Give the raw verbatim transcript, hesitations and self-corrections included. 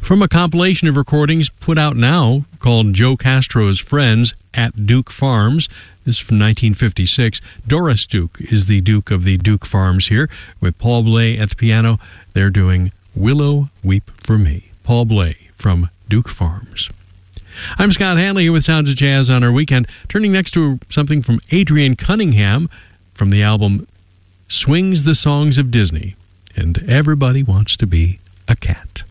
from a compilation of recordings put out now called Joe Castro's Friends at Duke Farms. This is from nineteen fifty-six. Doris Duke is the Duke of the Duke Farms here, with Paul Bley at the piano. They're doing Willow Weep for Me. Paul Bley from Duke Farms. I'm Scott Hanley here with Sounds of Jazz on our weekend, turning next to something from Adrian Cunningham from the album Swings the Songs of Disney. And Everybody Wants to Be a Cat.